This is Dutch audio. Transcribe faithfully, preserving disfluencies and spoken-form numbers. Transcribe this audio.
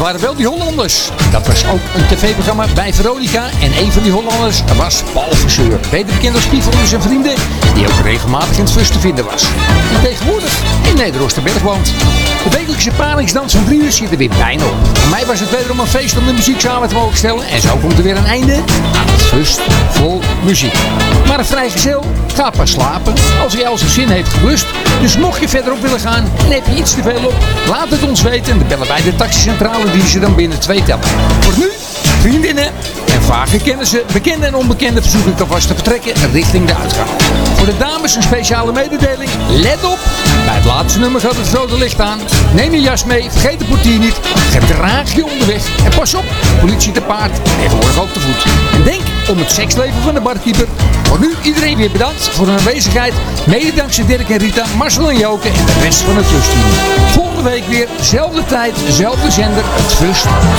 waren wel die Hollanders. Dat was ook een tv-programma bij Veronica. En een van die Hollanders was Paul Verseur. Beter bekend als Piefel en zijn vrienden. Die ook regelmatig in het Fus te vinden was. En tegenwoordig in Neder-Oosterberg woont. De wekelijkse paringsdans van drie uur zit er weer bijna op. Voor mij was het wederom een feest om de muziek samen te mogen stellen. En zo komt er weer een einde aan het Fus vol muziek. Maar een vrijgezel gaat pas slapen als hij al zijn zin heeft gelust. Dus mocht je verderop willen gaan en heb je iets te veel op, laat het ons weten. Dan bellen wij de taxicentrale die ze dan binnen twee tellen. Voor nu, vriendinnen en vage kennissen, bekende en onbekende, verzoek ik alvast te vertrekken richting de uitgang. Voor de dames een speciale mededeling. Let op, bij het laatste nummer gaat het rode licht aan. Neem je jas mee, vergeet de portier niet. Gedraag je onderweg en pas op, politie te paard, tegenwoordig ook te voet. En denk om het seksleven van de barkeeper. Voor nu iedereen weer bedankt voor hun aanwezigheid. Mede dankzij Dirk en Rita, Marcel en Joke en de rest van het Fus-team. Volgende week weer, dezelfde tijd, dezelfde zender, het Fus